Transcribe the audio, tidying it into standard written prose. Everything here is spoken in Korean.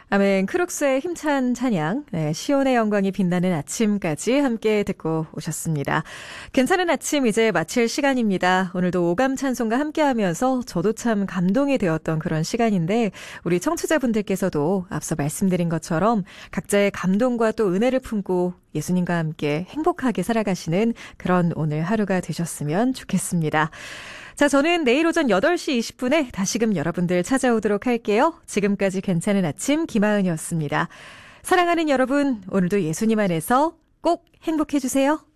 아멘. 크룩스의 힘찬 찬양, 시온의 영광이 빛나는 아침까지 함께 듣고 오셨습니다. 괜찮은 아침 이제 마칠 시간입니다. 오늘도 오감 찬송과 함께하면서 저도 참 감동이 되었던 그런 시간인데 우리 청취자분들께서도 앞서 말씀드린 것처럼 각자의 감동과 또 은혜를 품고 예수님과 함께 행복하게 살아가시는 그런 오늘 하루가 되셨으면 좋겠습니다. 자, 저는 내일 오전 8시 20분에 다시금 여러분들 찾아오도록 할게요. 지금까지 괜찮은 아침 김하은이었습니다. 사랑하는 여러분, 오늘도 예수님 안에서 꼭 행복해주세요.